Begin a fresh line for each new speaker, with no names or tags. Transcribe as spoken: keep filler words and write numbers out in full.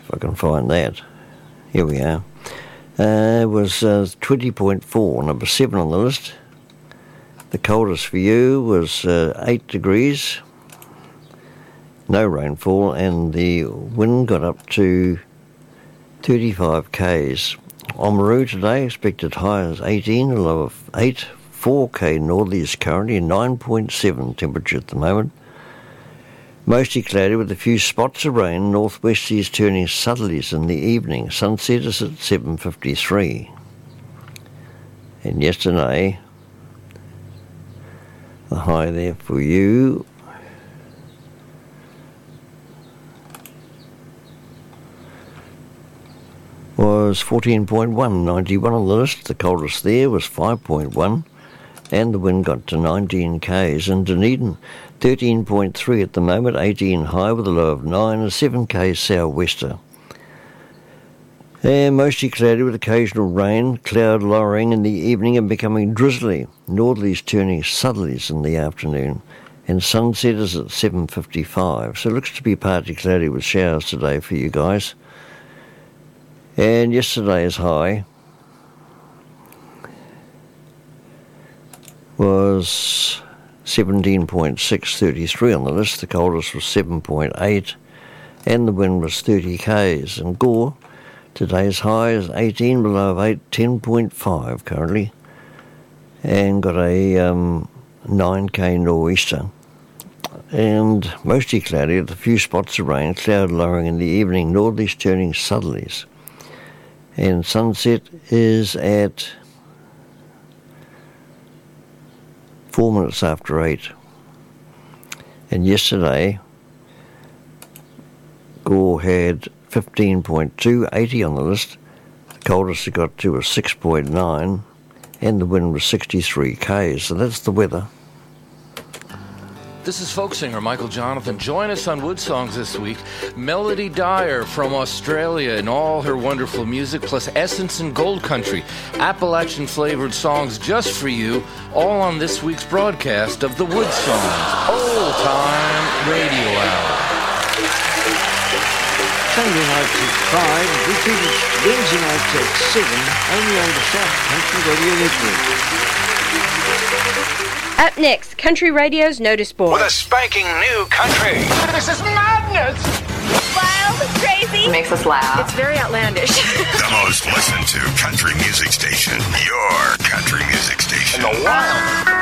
if I can find that. Here we are. Uh, it was uh, twenty point four, number seven on the list. The coldest for you was uh, eight degrees, no rainfall, and the wind got up to thirty-five kays. Oamaru today expected high as eighteen, a low of eight. four K northies currently, nine point seven temperature at the moment. Mostly cloudy with a few spots of rain, northwesties turning southerlies in the evening. Sunset is at seven fifty-three. And yesterday, the high there for you was fourteen point one, ninety-one on the list. The coldest there was five point one. And the wind got to nineteen kays. In Dunedin, thirteen point three at the moment, eighteen high with a low of nine, and seven kays southwester. And mostly cloudy with occasional rain, cloud lowering in the evening and becoming drizzly, northerlies turning southerlies in the afternoon, and sunset is at seven fifty-five. So it looks to be partly cloudy with showers today for you guys. And yesterday's high was seventeen point six, thirty-three on the list. The coldest was seven point eight, and the wind was thirty kays. And Gore, today's high is eighteen, below eight, ten point five currently, and got a um, nine K nor'easter. And mostly cloudy with a few spots of rain, cloud lowering in the evening, northerlies turning southerlies. And sunset is at four minutes after eight. And yesterday, Gore had fifteen point two, eighty on the list. The coldest it got to was six point nine, and the wind was sixty-three kays. So that's the weather.
This is folk singer Michael Jonathan. Join us on Wood Songs this week. Melody Dyer from Australia and all her wonderful music, plus Essence and Gold Country, Appalachian-flavored songs just for you, all on this week's broadcast of the Wood Songs Old Time Radio Hour.
Sunday night at five, repeated Wednesday night at seven, only on the South Country Radio Network.
Up next, Country Radio's Notice Board.
With a spanking new country. This is madness!
Wild, crazy.
It makes us laugh.
It's very outlandish.
The most listened to country music station. Your country music station.
In the wild.